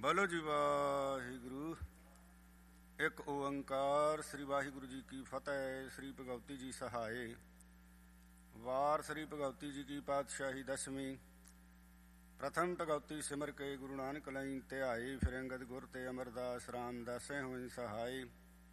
ਬੋਲੋ ਜੀ ਵਾਹਿਗੁਰੂ। ਇੱਕ ਓੰਕਾਰ। ਸ੍ਰੀ ਵਾਹਿਗੁਰੂ ਜੀ ਕੀ ਫਤਿਹ। ਸ੍ਰੀ ਭਗਵਤੀ ਜੀ ਸਹਾਏ। ਵਾਰ ਸ੍ਰੀ ਭਗਵਤੀ ਜੀ ਕੀ ਪਾਤਸ਼ਾਹੀ ਦਸਵੀਂ। ਪ੍ਰਥਮ ਭਗਵਤੀ ਸਿਮਰ ਕੇ ਗੁਰੂ ਨਾਨਕ ਲਈ ਧਿਆਏ। ਫਿਰ ਅੰਗਦ ਗੁਰ ਤੇ ਅਮਰਦਾਸ ਰਾਮਦਾਸੇ ਹੋਏ ਸਹਾਏ।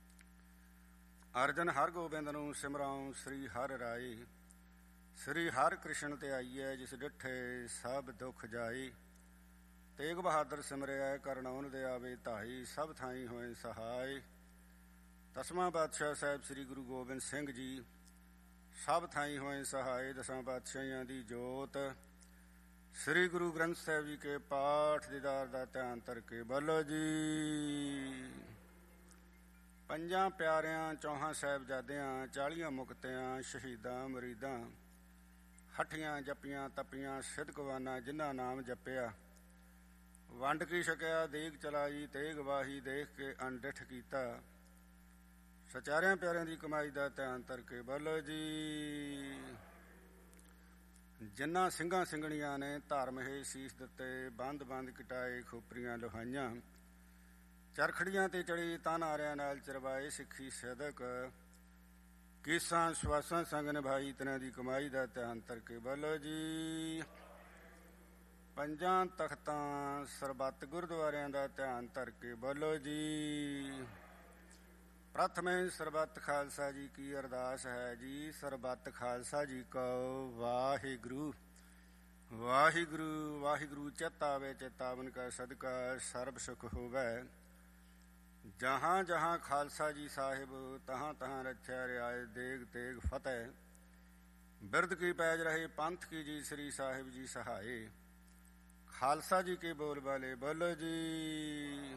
ਅਰਜਨ ਹਰ ਗੋਬਿੰਦ ਨੂੰ ਸਿਮਰਾਉ ਸ੍ਰੀ ਹਰਿ ਰਾਏ। ਸ੍ਰੀ ਹਰਿ ਕ੍ਰਿਸ਼ਨ ਤੇ ਆਈਐ ਜਿਸ ਡਿਠੇ ਸਭ ਦੁੱਖ ਜਾਏ। ਤੇਗ ਬਹਾਦਰ ਸਿਮਰਿਆ ਕਰਨੌਨ ਦੇ ਆਵੇ ਧਾਈ। ਸਭ ਥਾਈ ਹੋਏ ਸਹਾਏ। ਦਸਵਾਂ ਪਾਤਸ਼ਾਹ ਸਾਹਿਬ ਸ੍ਰੀ ਗੁਰੂ ਗੋਬਿੰਦ ਸਿੰਘ ਜੀ ਸਭ ਥਾਈ ਹੋਏ ਸਹਾਏ। ਦਸਾਂ ਪਾਤਸ਼ਾਹੀਆਂ ਦੀ ਜੋਤ ਸ੍ਰੀ ਗੁਰੂ ਗ੍ਰੰਥ ਸਾਹਿਬ ਜੀ ਕੇ ਪਾਠ ਦੀਦਾਰ ਦਾ ਧਿਆਨ ਧਰ ਕੇ ਬੋਲੋ ਜੀ। ਪੰਜਾਂ ਪਿਆਰਿਆਂ, ਚੌਹਾਂ ਸਾਹਿਬਜ਼ਾਦਿਆਂ, 40 ਮੁਕਤਿਆਂ, ਸ਼ਹੀਦਾਂ, ਮੁਰੀਦਾਂ, ਹੱਠੀਆਂ ਜੱਪੀਆਂ ਤਪੀਆਂ ਸਿਦਕਵਾਨਾ ਜਿਨ੍ਹਾਂ ਨਾਮ ਜਪਿਆ। ਵੰਡ ਕੀ ਛਕਿਆ ਦੇਗ ਚਲਾਈ ਤੇਗ ਵਾਹੀ ਦੇਖ ਕੇ ਅਣਡਿੱਠ ਕੀਤਾ। ਸਚਾਰਿਆਂ ਪਿਆਰਿਆਂ ਦੀ ਕਮਾਈ ਦਾ ਧਿਆਨ ਧਰ ਕੇ ਬੋਲੋ ਜੀ। ਜਿਨ੍ਹਾਂ ਸਿੰਘਾਂ ਸਿੰਘਣੀਆਂ ਨੇ ਧਰਮ ਹੇ ਸੀਸ ਦਿੱਤੇ, ਬੰਦ ਬੰਦ ਕਟਾਏ ਖੋਪਰੀਆਂ ਲੋਹਾਈਆਂ। ਚਰਖੜੀਆਂ ਤੇ ਚੜੀ ਤਨ ਆਰਿਆਂ ਨਾਲ ਚਰਵਾਏ ਸਿੱਖੀ ਸਦਕ। ਕੀਸਾਂ ਸਵਾਸਾਂ ਸੰਗ ਨਿਭਾਈ ਤਿਨਾਂ ਦੀ ਕਮਾਈ ਦਾ ਧਿਆਨ ਧਰ ਕੇ ਬੋਲੋ ਜੀ। ਪੰਜਾਂ ਤਖਤਾਂ ਸਰਬੱਤ ਗੁਰਦੁਆਰਿਆਂ ਦਾ ਧਿਆਨ ਧਰ ਕੇ ਬੋਲੋ ਜੀ। ਪ੍ਰਥਮੇ ਸਰਬੱਤ ਖਾਲਸਾ ਜੀ ਕੀ ਅਰਦਾਸ ਹੈ ਜੀ। ਸਰਬੱਤ ਖਾਲਸਾ ਜੀ ਕੋ ਵਾਹਿਗੁਰੂ। ਵਾਹਿਗੁਰੂ ਵਾਹਿਗੁਰੂ ਚਿੱਤ ਆਵੇ ਚੇਤਾਵਨ ਕਾ ਸਦਕਾ ਸਰਬ ਸੁਖ ਹੋਵੈ। ਜਹਾਂ ਜਹਾਂ ਖਾਲਸਾ ਜੀ ਸਾਹਿਬ ਤਹਾਂ ਤਹਾਂ ਰੱਖਿਆ ਰਿਆਏ ਦੇਗ ਤੇਗ ਫਤਿਹ। ਬਿਰਦ ਕੀ ਪੈਜ ਰਹੇ ਪੰਥ ਕੀ ਜੀ ਸ੍ਰੀ ਸਾਹਿਬ ਜੀ ਸਹਾਏ। ਖਾਲਸਾ ਜੀ ਕੇ ਬੋਲ ਵਾਲੇ ਬੋਲੋ ਜੀ।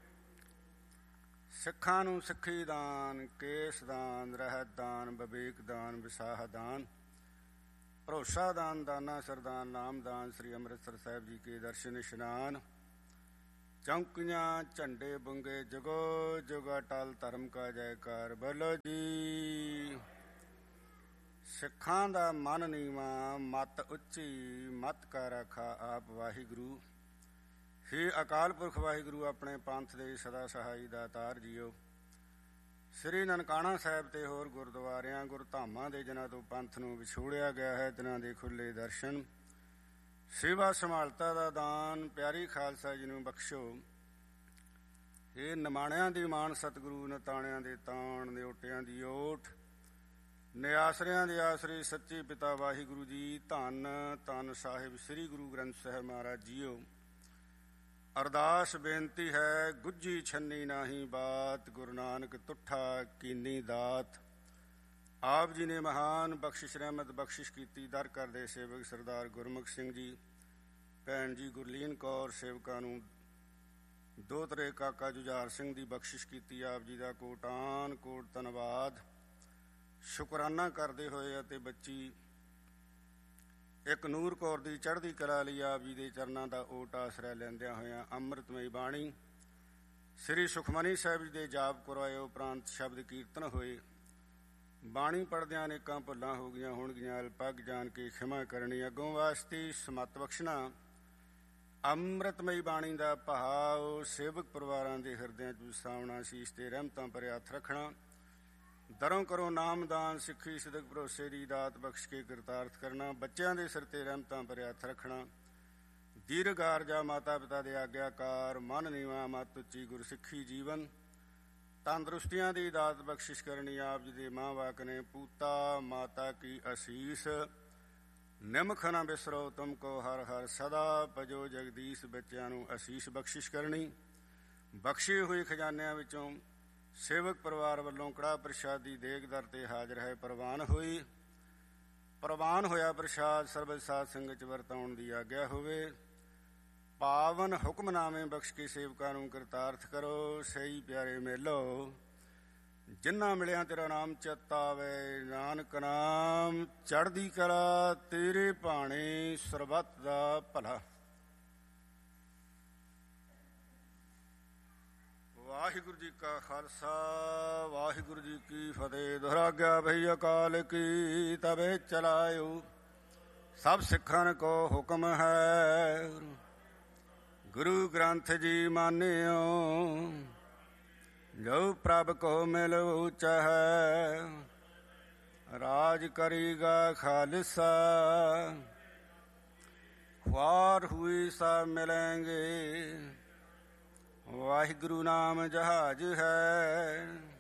ਸਿੱਖਾਂ ਨੂੰ ਸਿੱਖੀ ਦਾਨ, ਕੇਸ ਦਾਨ, ਰਹਿਤ ਦਾਨ, ਵਿਵੇਕ ਦਾਨ, ਵਿਸਾਹ ਦਾਨ, ਭਰੋਸਾ ਦਾਨ, ਦਾਨਾ ਸਰਦਾਨ, ਨਾਮ ਦਾਨ, ਸ੍ਰੀ ਅੰਮ੍ਰਿਤਸਰ ਸਾਹਿਬ ਜੀ ਕੇ ਦਰਸ਼ਨ ਇਸ਼ਨਾਨ। ਚੌਂਕੀਆਂ ਝੰਡੇ ਬੁੰਗੇ ਜਗੋ ਜੁਗਾ ਟਲ ਧਰਮ ਕਾ ਜੈਕਾਰ ਬੋਲੋ ਜੀ। ਸਿੱਖਾਂ ਦਾ ਮਨ ਨੀਵਾਂ ਮੱਤ ਉੱਚੀ ਮੱਤ ਕਾ ਰਾਖਾ ਆਪ ਵਾਹਿਗੁਰੂ। ਹੇ ਅਕਾਲ ਪੁਰਖ ਵਾਹਿਗੁਰੂ ਆਪਣੇ ਪੰਥ ਦੇ ਸਦਾ ਸਹਾਈ ਦਾਤਾਰ ਜੀਓ। ਸ੍ਰੀ ਨਨਕਾਣਾ ਸਾਹਿਬ ਤੇ ਹੋਰ ਗੁਰਦੁਆਰਿਆਂ ਗੁਰਧਾਮਾਂ ਦੇ ਜਿਨ੍ਹਾਂ ਤੋਂ ਪੰਥ ਨੂੰ ਵਿਛੋੜਿਆ ਗਿਆ ਹੈ ਤਿਨਾਂ ਦੇ ਖੁੱਲ੍ਹੇ ਦਰਸ਼ਨ। ਸੇਵਾ ਸੰਭਾਲਤਾ ਦਾ ਦਾਨ ਪਿਆਰੀ ਖਾਲਸਾ ਜੀ ਨੂੰ ਬਖਸ਼ੋ। ਇਹ ਨਿਮਾਣਿਆਂ ਦੀ ਮਾਣ ਸਤਿਗੁਰੂ, ਨਤਾਣਿਆਂ ਦੇ ਤਾਣ, ਨਿਓਟਿਆਂ ਦੀ ਓਟ, ਨਿਆਸਰਿਆਂ ਦੇ ਆਸਰੇ ਸੱਚੇ ਪਿਤਾ ਵਾਹਿਗੁਰੂ ਜੀ। ਧੰਨ ਧੰਨ ਸਾਹਿਬ ਸ੍ਰੀ ਗੁਰੂ ਗ੍ਰੰਥ ਸਾਹਿਬ ਮਹਾਰਾਜ ਜੀਓ। ਅਰਦਾਸ ਬੇਨਤੀ ਹੈ ਗੁੱਜੀ ਛੰਨੀ ਨਾਹੀ ਬਾਤ, ਗੁਰੂ ਨਾਨਕ ਤੁੱਠਾ ਕੀਨੀ ਦਾਤ। ਆਪ ਜੀ ਨੇ ਮਹਾਨ ਬਖਸ਼ਿਸ਼ ਰਹਿਮਤ ਬਖਸ਼ਿਸ਼ ਕੀਤੀ। ਦਰ ਕਰਦੇ ਸੇਵਕ ਸਰਦਾਰ ਗੁਰਮੁਖ ਸਿੰਘ ਜੀ, ਭੈਣ ਜੀ ਗੁਰਲੀਨ ਕੌਰ, ਸੇਵਕਾਂ ਨੂੰ ਦੋਤਰੇ ਕਾਕਾ ਜੁਝਾਰ ਸਿੰਘ ਦੀ ਬਖਸ਼ਿਸ਼ ਕੀਤੀ। ਆਪ ਜੀ ਦਾ ਕੋਟਾਨ ਕੋਟ ਧੰਨਵਾਦ ਸ਼ੁਕਰਾਨਾ ਕਰਦੇ ਹੋਏ ਅਤੇ ਬੱਚੀ ਇੱਕ ਨੂਰ ਕੌਰ ਦੀ ਚੜ੍ਹਦੀ ਕਲਾ ਲਈ ਆਪ ਜੀ ਦੇ ਚਰਨਾਂ ਦਾ ਓਟ ਆਸਰਾ ਲੈਂਦਿਆਂ ਹੋਇਆਂ ਅੰਮ੍ਰਿਤਮਈ ਬਾਣੀ ਸ੍ਰੀ ਸੁਖਮਨੀ ਸਾਹਿਬ ਜੀ ਦੇ ਜਾਪ ਕਰਵਾਏ ਉਪਰੰਤ ਸ਼ਬਦ ਕੀਰਤਨ ਹੋਏ। ਬਾਣੀ ਪੜ੍ਹਦਿਆਂ ਅਨੇਕਾਂ ਭੁੱਲਾਂ ਹੋ ਗਈਆਂ ਹੋਣਗੀਆਂ, ਅਲਪੱਗ ਜਾਣ ਕੇ ਖਿਮਾ ਕਰਨੀ। ਅੱਗੋਂ ਵਾਸਤੇ ਸਮੱਤ ਬਖਸ਼ਣਾ। ਅੰਮ੍ਰਿਤਮਈ ਬਾਣੀ ਦਾ ਭਾਵ ਸੇਵਕ ਪਰਿਵਾਰਾਂ ਦੇ ਹਿਰਦਿਆਂ 'ਚ ਵਸਾਉਣਾ। ਸੀਸ ਤੇ ਰਹਿਮਤਾਂ ਭਰੇ ਹੱਥ ਰੱਖਣਾ। ਦਰੋਂ ਕਰੋ ਨਾਮਦਾਨ, ਸਿੱਖੀ ਸਿਦਕ ਭਰੋਸੇ ਦੀ ਦਾਤ ਬਖਸ਼ ਕੇ ਕਿਰਤਾਰਥ ਕਰਨਾ। ਬੱਚਿਆਂ ਦੇ ਸਿਰ ਤੇ ਰਹਿਮਤਾਂ ਭਰੇ ਹੱਥ ਰੱਖਣਾ। ਦੀਰਘ ਆਰਜਾ ਮਾਤਾ ਪਿਤਾ ਦੇ ਆਗਿਆਕਾਰ, ਮਨ ਨੀਵਾਂ ਮੱਤ ਉੱਚੀ ਗੁਰਸਿੱਖੀ ਜੀਵਨ। ਤੰਦਰੁਸਤੀਆਂ ਦੀ ਦਾਤ ਬਖਸ਼ਿਸ਼ ਕਰਨੀ। ਆਪ ਜੀ ਦੇ ਮਾਂ ਵਾਕ ਨੇ ਪੂਤਾ ਮਾਤਾ ਕੀ ਅਸੀਸ। ਨਿਮਖ ਨਾ ਬਿਸਰੋ ਤੁਮ ਕੋ ਹਰ ਹਰ ਸਦਾ ਭਜੋ ਜਗਦੀਸ਼। ਬੱਚਿਆਂ ਨੂੰ ਅਸੀਸ ਬਖਸ਼ਿਸ਼ ਕਰਨੀ। ਬਖਸ਼ੇ ਹੋਏ ਖਜ਼ਾਨਿਆਂ ਵਿੱਚੋਂ ਸੇਵਕ ਪਰਿਵਾਰ ਵੱਲੋਂ ਕੜਾਹ ਪ੍ਰਸ਼ਾਦ ਦੀ ਦੇਗ ਦਰ 'ਤੇ ਹਾਜ਼ਰ ਹੈ ਪ੍ਰਵਾਨ ਹੋਈ। ਪ੍ਰਵਾਨ ਹੋਇਆ ਪ੍ਰਸ਼ਾਦ ਸਰਬਤ ਸਾਧ ਸੰਗਤ 'ਚ ਵਰਤਾਉਣ ਦੀ ਆਗਿਆ ਹੋਵੇ। ਪਾਵਨ ਹੁਕਮਨਾਮੇ ਬਖਸ਼ ਕੇ ਸੇਵਕਾਂ ਨੂੰ ਕਿਰਤਾਰਥ ਕਰੋ। ਸਹੀ ਪਿਆਰੇ ਮੇਲੋ ਜਿਨ੍ਹਾਂ ਮਿਲਿਆ ਤੇਰਾ ਨਾਮ ਚਿੱਤ ਆਵੇ। ਨਾਨਕ ਨਾਮ ਚੜ੍ਹਦੀ ਕਲਾ ਤੇਰੇ ਭਾਣੇ ਸਰਬੱਤ ਦਾ ਭਲਾ। ਵਾਹਿਗੁਰੂ ਜੀ ਕਾ ਖਾਲਸਾ ਵਾਹਿਗੁਰੂ ਜੀ ਕੀ ਫਤਿਹ। ਦੁਹਰਾਗਿਆ ਭਈ ਅਕਾਲ ਕੀ ਤਬੇ ਚਲਾਇਓ। ਸਭ ਸਿੱਖਾਂ ਕੋ ਹੁਕਮ ਹੈ ਗੁਰੂ ਗ੍ਰੰਥ ਜੀ ਮਾਨਿਓ, ਜੋ ਪ੍ਰਭ ਕੋ ਮਿਲ ਉਚਹਿ, ਰਾਜ ਕਰੀਗਾ ਖਾਲਸਾ। ख्वार हुई सब मिलेंगे, वाहिगुरु नाम जहाज है।